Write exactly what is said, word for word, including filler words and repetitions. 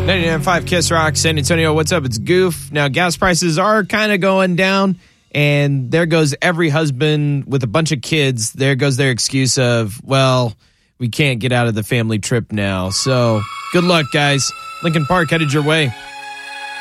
ninety-nine point five Kiss Rock, San Antonio. What's up? It's Goof. Now, gas prices are kind of going down, and there goes every husband with a bunch of kids. There goes their excuse of, well, we can't get out of the family trip now. So, good luck, guys. Lincoln Park headed your way.